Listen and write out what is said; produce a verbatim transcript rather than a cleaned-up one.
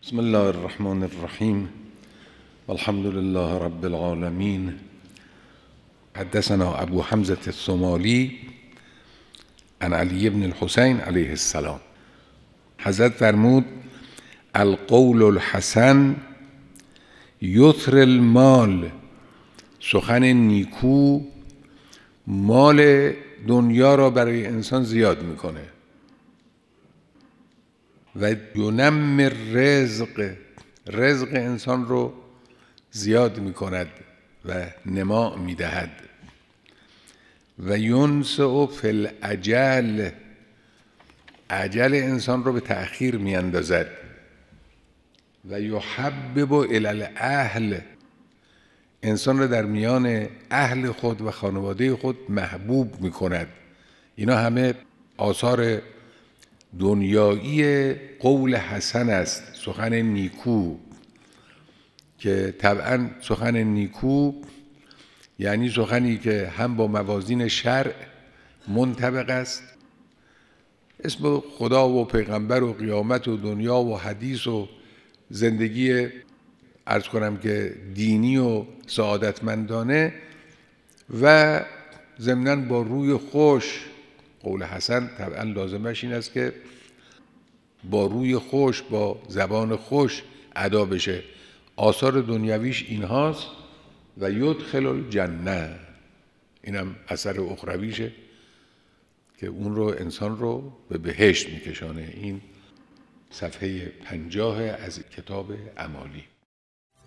بسم الله الرحمن الرحیم والحمد لله رب العالمین. حدثنا ابو حمزة الصومالی عن علی بن الحسین علیه السلام. حضرت فرمود القول الحسن یثر المال، سخن نیکو مال دنیا را برای انسان زیاد میکنه. و ینمر رزق، رزق انسان رو زیاد میکند و نما میدهد. و ینسع فی الاجل، اجل انسان رو به تأخیر میاندازد. و یحبب الی الاهل، انسان رو در میان اهل خود و خانواده خود محبوب میکند. اینا همه آثار دنیایی قول حسن است، سخن نیکو، که طبعا سخن نیکو یعنی سخنی که هم با موازین شرع منطبق است. اسم خدا و پیغمبر و قیامت و دنیا و حدیث و زندگی عرض کنم که دینی و سعادتمندانه و ضمناً با روی خوش. قول حسن طبعا لازمش این است که با روی خوش، با زبان خوش ادا بشه. آثار دنیویش این هاست. و یدخل الجنه، اینم اثر اخرویشه که اون رو انسان رو به بهشت میکشانه. این صفحه پنجاه از کتاب اعمالی.